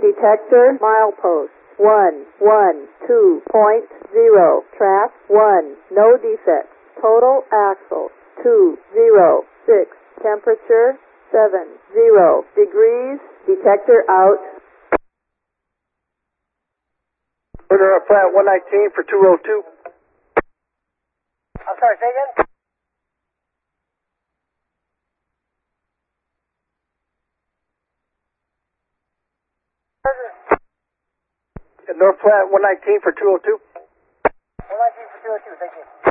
detector, milepost 112.0, track 1, no defects, total axle 206, temperature 70 degrees, detector out. Order up flat 119 for 202. I'm sorry, say again? North flat 119 for 202. 119 for 202, thank you.